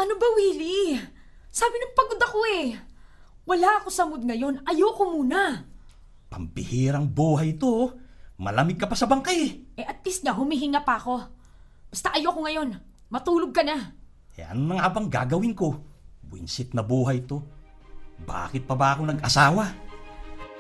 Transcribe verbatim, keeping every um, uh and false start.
Ano ba, Willie? Sabi ng pagod ako eh. Wala ako sa mood ngayon. Ayoko muna. Pambihirang buhay to. Malamig ka pa sa bangkay. Eh at least nga humihinga pa ako. Basta ayoko ngayon. Matulog ka na. Eh ano na nga bang gagawin ko? Buinsit na buhay to. Bakit pa ba ako nag-asawa?